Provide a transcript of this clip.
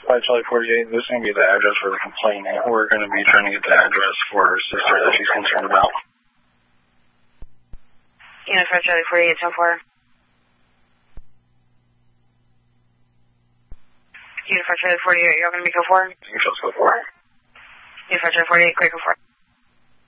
5 Charlie 48, this is going to be the address for the complainant. We're going to be trying to get the address for her sister that she's concerned about. Unit 5 Charlie 48, 10-4. Unit 5 Charlie 48, you're going to be code 4? You can just go 4. Unit 5 Charlie 48, great code 4.